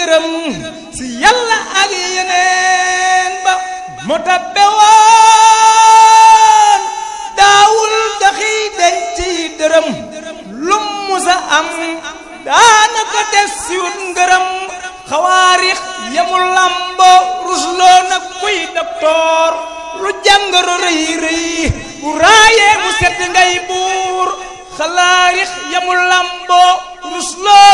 ngërëm si yàlla ak yeneen ba moo tabbe woon daawul daxi denc dërëm lum musa am daanaka des si wut ngërëm xawaarix yamu lambo rusloo na kuy doktoor lu jàngoro rëy rëy bu raayee mu set ngay buur xalaarix yamu lambo rusloo